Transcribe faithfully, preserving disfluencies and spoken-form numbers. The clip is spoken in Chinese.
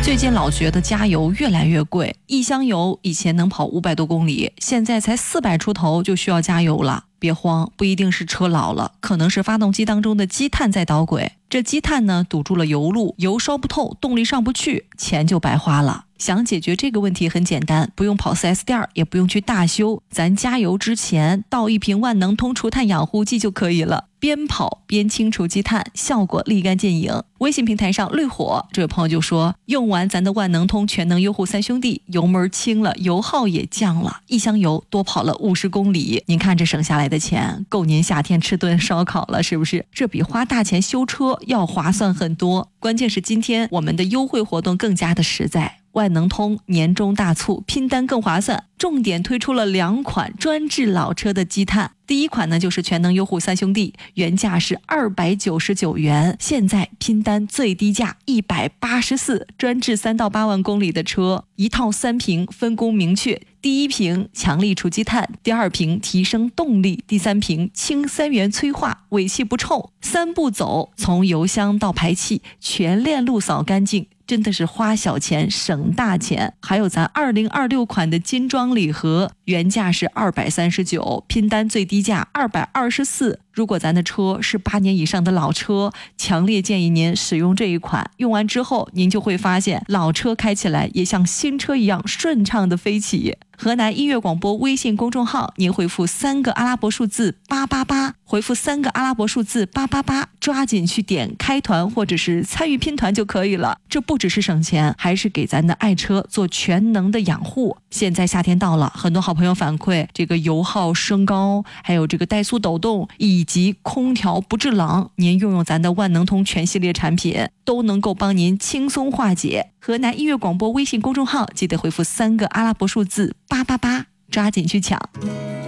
最近老觉得加油越来越贵，一箱油以前能跑五百多公里，现在才四百出头就需要加油了。别慌，不一定是车老了，可能是发动机当中的积碳在捣鬼。这积碳呢堵住了油路，油烧不透，动力上不去，钱就白花了。想解决这个问题很简单，不用跑 四 S 店，也不用去大修，咱加油之前倒一瓶万能通除碳养护剂就可以了，边跑边清除积碳，效果立竿见影。微信平台上绿火这位朋友就说，用完咱的万能通全能优护三兄弟，油门轻了，油耗也降了，一箱油多跑了五十公里。您看这省下来的钱够您夏天吃顿烧烤了，是不是？这比花大钱修车要划算很多。关键是今天我们的优惠活动更加的实在，万能通年终大促，拼单更划算，重点推出了两款专治老车的积碳。第一款呢就是全能优护三兄弟，原价是二百九十九元，现在拼单最低价一百八十四，专治三到八万公里的车，一套三瓶分工明确。第一瓶强力除积碳，第二瓶提升动力，第三瓶氢三元催化，尾气不臭，三步走，从油箱到排气全链路扫干净，真的是花小钱省大钱。还有咱二零二六款的金装礼盒，原价是二百三十九，拼单最低价二百二十四。如果咱的车是八年以上的老车，强烈建议您使用这一款，用完之后您就会发现老车开起来也像新车一样顺畅的飞起。河南音乐广播微信公众号，您回复三个阿拉伯数字八八八，回复三个阿拉伯数字八八八，抓紧去点开团或者是参与拼团就可以了。这不只是省钱，还是给咱的爱车做全能的养护。现在夏天到了，很多好朋友反馈这个油耗升高，还有这个怠速抖动以及空调不制冷，您用用咱的万能通全系列产品都能够帮您轻松化解。河南音乐广播微信公众号，记得回复三个阿拉伯数字八八八，抓紧去抢。